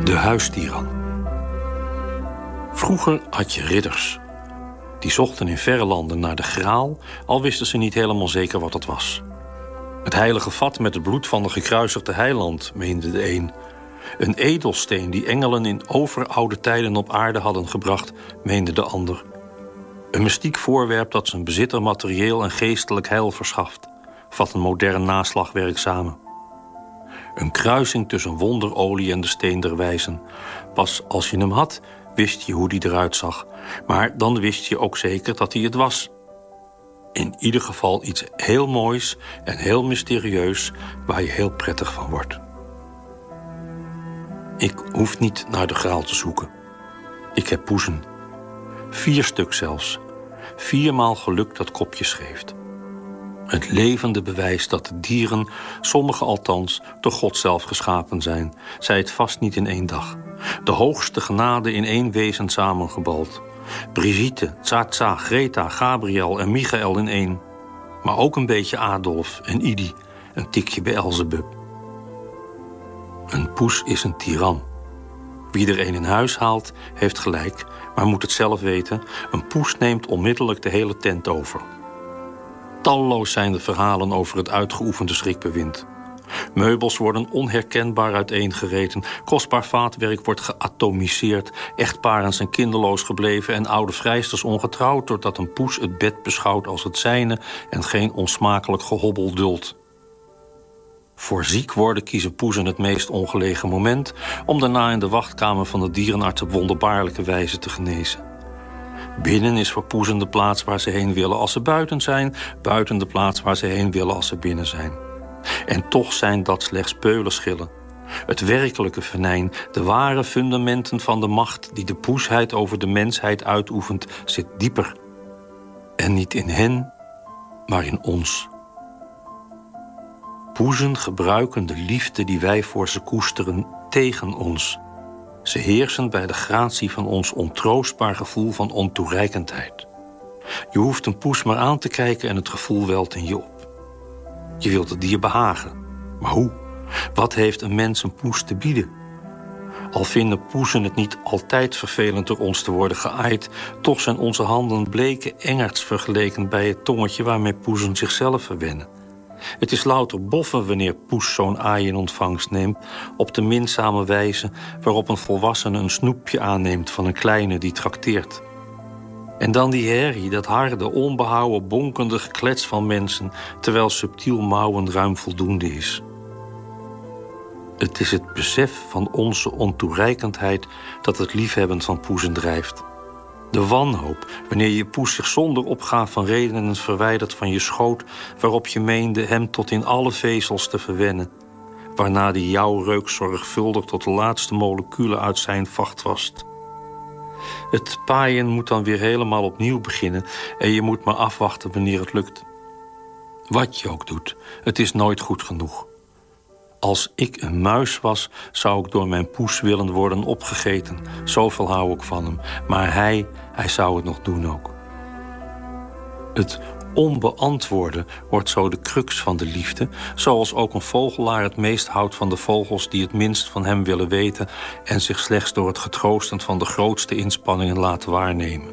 De huistiran. Vroeger had je ridders. Die zochten in verre landen naar de Graal, al wisten ze niet helemaal zeker wat het was. Het heilige vat met het bloed van de gekruisigde heiland, meende de een. Een edelsteen die engelen in overoude tijden op aarde hadden gebracht, meende de ander. Een mystiek voorwerp dat zijn bezitter materieel en geestelijk heil verschaft, vat een modern naslagwerk samen. Een kruising tussen wonderolie en de steen der wijzen. Pas als je hem had, wist je hoe die eruit zag. Maar dan wist je ook zeker dat hij het was. In ieder geval iets heel moois en heel mysterieus waar je heel prettig van wordt. Ik hoef niet naar de Graal te zoeken. Ik heb poezen. 4 stuk zelfs. 4 maal geluk dat kopjes geeft. Het levende bewijs dat de dieren, sommige althans, door God zelf geschapen zijn. Zij het vast niet in 1 dag. De hoogste genade in 1 wezen samengebald. Brigitte, Tsatsa, Greta, Gabriel en Michael in 1. Maar ook een beetje Adolf en Idi, een tikje bij Elzebub. Een poes is een tiran. Wie er een in huis haalt, heeft gelijk, maar moet het zelf weten. Een poes neemt onmiddellijk de hele tent over. Talloos zijn de verhalen over het uitgeoefende schrikbewind. Meubels worden onherkenbaar uiteengereten, kostbaar vaatwerk wordt geatomiseerd, echtparen zijn kinderloos gebleven en oude vrijsters ongetrouwd, doordat een poes het bed beschouwt als het zijne en geen onsmakelijk gehobbel duldt. Voor ziek worden kiezen poezen het meest ongelegen moment om daarna in de wachtkamer van de dierenarts op wonderbaarlijke wijze te genezen. Binnen is voor poezen de plaats waar ze heen willen als ze buiten zijn, buiten de plaats waar ze heen willen als ze binnen zijn. En toch zijn dat slechts peulenschillen. Het werkelijke venijn, de ware fundamenten van de macht die de poesheid over de mensheid uitoefent, zit dieper. En niet in hen, maar in ons. Poezen gebruiken de liefde die wij voor ze koesteren tegen ons. Ze heersen bij de gratie van ons ontroostbaar gevoel van ontoereikendheid. Je hoeft een poes maar aan te kijken en het gevoel welt in je op. Je wilt het dier behagen. Maar hoe? Wat heeft een mens een poes te bieden? Al vinden poezen het niet altijd vervelend door ons te worden geaaid, toch zijn onze handen bleke engerts vergeleken bij het tongetje waarmee poezen zichzelf verwennen. Het is louter boffen wanneer poes zo'n aai in ontvangst neemt, op de minzame wijze waarop een volwassene een snoepje aanneemt van een kleine die trakteert. En dan die herrie, dat harde, onbehouden, bonkende geklets van mensen, terwijl subtiel mouwen ruim voldoende is. Het is het besef van onze ontoereikendheid dat het liefhebben van poezen drijft. De wanhoop, wanneer je poes zich zonder opgaaf van redenen verwijdert van je schoot, waarop je meende hem tot in alle vezels te verwennen, waarna die jouw reuk zorgvuldig tot de laatste moleculen uit zijn vacht wast. Het paaien moet dan weer helemaal opnieuw beginnen en je moet maar afwachten wanneer het lukt. Wat je ook doet, het is nooit goed genoeg. Als ik een muis was, zou ik door mijn poes willen worden opgegeten. Zoveel hou ik van hem. Maar hij zou het nog doen ook. Het onbeantwoorden wordt zo de crux van de liefde, zoals ook een vogelaar het meest houdt van de vogels die het minst van hem willen weten en zich slechts door het getroosten van de grootste inspanningen laten waarnemen.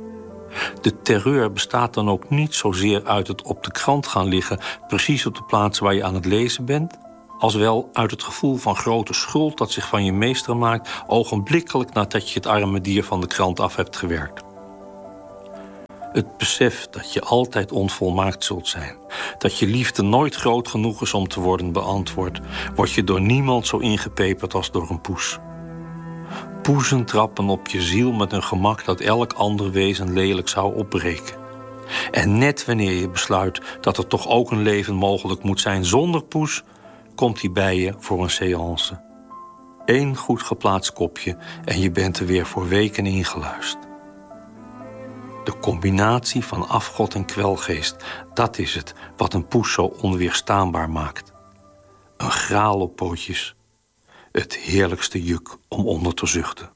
De terreur bestaat dan ook niet zozeer uit het op de krant gaan liggen, precies op de plaats waar je aan het lezen bent, als wel uit het gevoel van grote schuld dat zich van je meester maakt, ogenblikkelijk nadat je het arme dier van de krant af hebt gewerkt. Het besef dat je altijd onvolmaakt zult zijn, dat je liefde nooit groot genoeg is om te worden beantwoord, wordt je door niemand zo ingepeperd als door een poes. Poezen trappen op je ziel met een gemak dat elk ander wezen lelijk zou opbreken. En net wanneer je besluit dat er toch ook een leven mogelijk moet zijn zonder poes, komt hij bij je voor een séance. 1 goed geplaatst kopje en je bent er weer voor weken ingeluisterd. De combinatie van afgod en kwelgeest, dat is het wat een poes zo onweerstaanbaar maakt. Een graal op pootjes, het heerlijkste juk om onder te zuchten.